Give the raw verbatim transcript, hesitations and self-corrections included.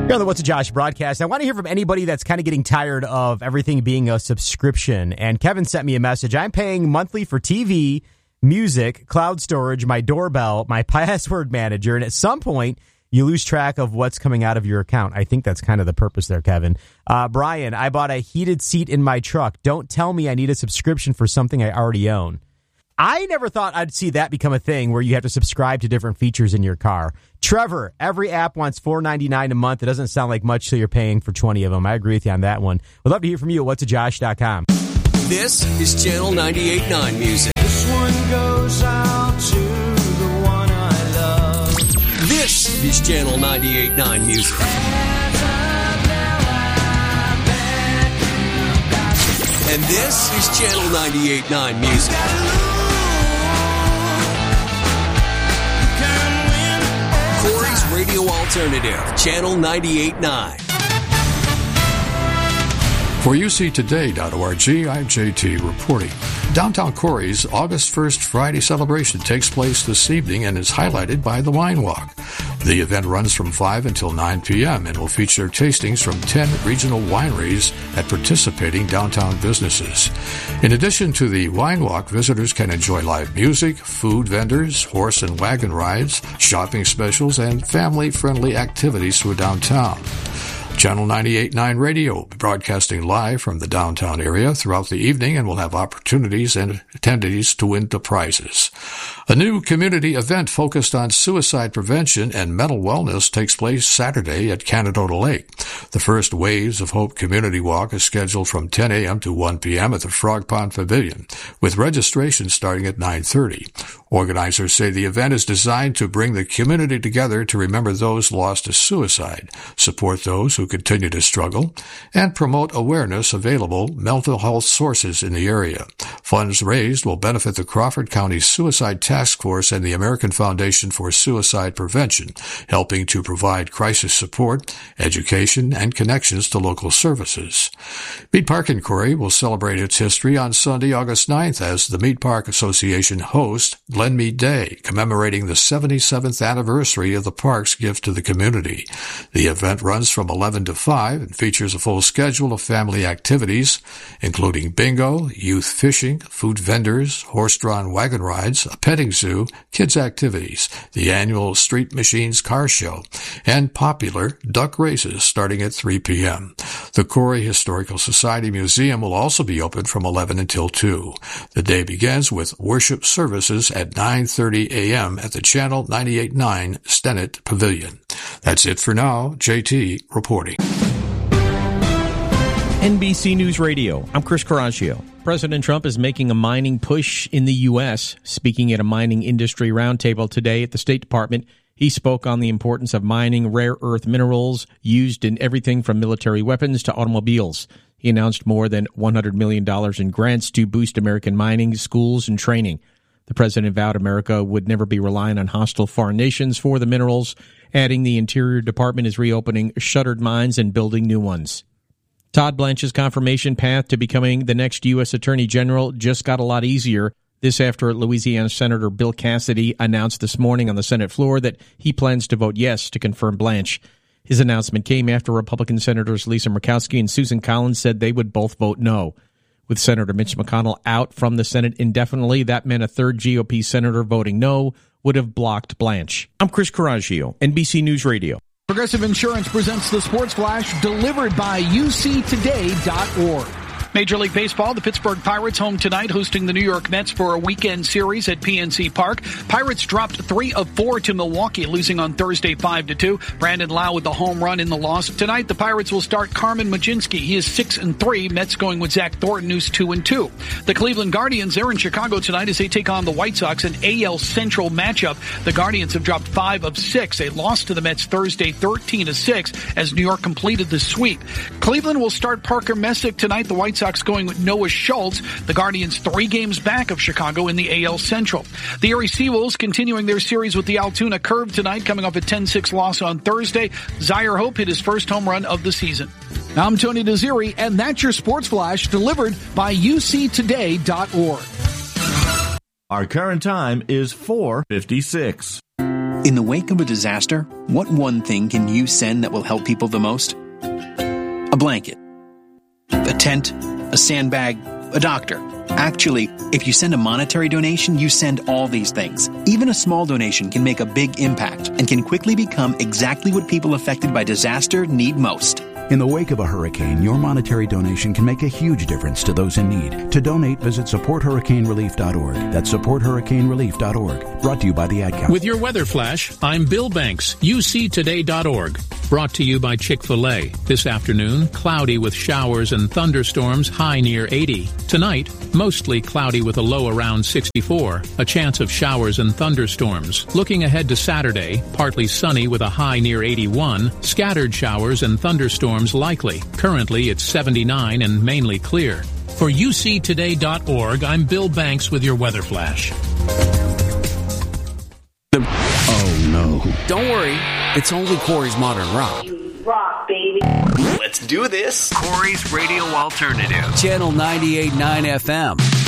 Here on the What's a Josh broadcast, I want to hear from anybody that's kind of getting tired of everything being a subscription. And Kevin sent me a message. I'm paying monthly for T V, music, cloud storage, my doorbell, my password manager, and at some point, you lose track of what's coming out of your account. I think that's kind of the purpose there, Kevin. Uh, Brian, I bought a heated seat in my truck. Don't tell me I need a subscription for something I already own. I never thought I'd see that become a thing where you have to subscribe to different features in your car. Trevor, every app wants four dollars and ninety-nine cents a month. It doesn't sound like much till you're paying for twenty of them. I agree with you on that one. We'd love to hear from you at whats a josh dot com. This is Channel ninety-eight point nine Music. This one goes out to the one I love. This is Channel ninety-eight point nine Music. And this is Channel ninety-eight point nine Music. Corey's Radio Alternative, Channel ninety-eight point nine. For U C Today dot org, I'm J T reporting. Downtown Corey's August first Friday celebration takes place this evening and is highlighted by the Wine Walk. The event runs from five until nine p.m. and will feature tastings from ten regional wineries at participating downtown businesses. In addition to the Wine Walk, visitors can enjoy live music, food vendors, horse and wagon rides, shopping specials, and family-friendly activities through downtown. Channel ninety-eight point nine Radio broadcasting live from the downtown area throughout the evening and will have opportunities and attendees to win the prizes. A new community event focused on suicide prevention and mental wellness takes place Saturday at Canadota Lake. The first Waves of Hope Community Walk is scheduled from ten a.m. to one p.m. at the Frog Pond Pavilion, with registration starting at nine thirty. Organizers say the event is designed to bring the community together to remember those lost to suicide, support those who continue to struggle, and promote awareness of available mental health sources in the area. Funds raised will benefit the Crawford County Suicide Task Force and the American Foundation for Suicide Prevention, helping to provide crisis support, education, and connections to local services. Mead Park in Corey will celebrate its history on Sunday, August ninth, as the Mead Park Association hosts Glen Mead Day, commemorating the seventy-seventh anniversary of the park's gift to the community. The event runs from eleven to five and features a full schedule of family activities, including bingo, youth fishing, food vendors, horse-drawn wagon rides, a petting zoo, kids' activities, the annual Street Machines car show, and popular duck races starting at three p.m. The Corey Historical Society Museum will also be open from eleven until two. The day begins with worship services at nine thirty a.m. at the Channel ninety-eight point nine Stennett Pavilion. That's it for now. J T reporting. N B C News Radio, I'm Chris Coraggio. President Trump is making a mining push in the U S. Speaking at a mining industry roundtable today at the State Department, he spoke on the importance of mining rare earth minerals used in everything from military weapons to automobiles. He announced more than one hundred million dollars in grants to boost American mining, schools, and training. The president vowed America would never be relying on hostile foreign nations for the minerals, adding the Interior Department is reopening shuttered mines and building new ones. Todd Blanche's confirmation path to becoming the next U S. Attorney General just got a lot easier. This after Louisiana Senator Bill Cassidy announced this morning on the Senate floor that he plans to vote yes to confirm Blanche. His announcement came after Republican Senators Lisa Murkowski and Susan Collins said they would both vote no. With Senator Mitch McConnell out from the Senate indefinitely, that meant a third G O P senator voting no would have blocked Blanche. I'm Chris Coraggio, N B C News Radio. Progressive Insurance presents the Sports Flash, delivered by U C today dot org. Major League Baseball, the Pittsburgh Pirates home tonight hosting the New York Mets for a weekend series at P N C Park. Pirates dropped three of four to Milwaukee, losing on Thursday five to two. Brandon Lau with the home run in the loss. Tonight, the Pirates will start Carmen Mlodzinski. He is six and three. Mets going with Zach Thornton, who's two and two. The Cleveland Guardians, they're in Chicago tonight as they take on the White Sox, an A L Central matchup. The Guardians have dropped five of six. They lost to the Mets Thursday thirteen to six as New York completed the sweep. Cleveland will start Parker Messick tonight. The White Sox going with Noah Schultz. The Guardians three games back of Chicago in the A L Central. The Erie Seawolves continuing their series with the Altoona Curve tonight, coming off a ten six loss on Thursday. Zaire Hope hit his first home run of the season. I'm Tony Desiri, and that's your Sports Flash delivered by U C today dot org. Our current time is four fifty-six. In the wake of a disaster, what one thing can you send that will help people the most? A blanket, a tent, a sandbag, a doctor. Actually, if you send a monetary donation, you send all these things. Even a small donation can make a big impact and can quickly become exactly what people affected by disaster need most. In the wake of a hurricane, your monetary donation can make a huge difference to those in need. To donate, visit support hurricane relief dot org. That's support hurricane relief dot org. Brought to you by the Ad Council. With your weather flash, I'm Bill Banks, U C today dot org. Brought to you by Chick-fil-A. This afternoon, cloudy with showers and thunderstorms, high near eighty. Tonight, mostly cloudy with a low around sixty-four. A chance of showers and thunderstorms. Looking ahead to Saturday, partly sunny with a high near eighty-one. Scattered showers and thunderstorms likely. Currently, it's seventy-nine and mainly clear. For U C today dot org, I'm Bill Banks with your weather flash. Oh, no. Don't worry. It's only Corey's Modern Rock. Rock, baby. Let's do this. Corey's Radio Alternative. Channel ninety-eight point nine F M.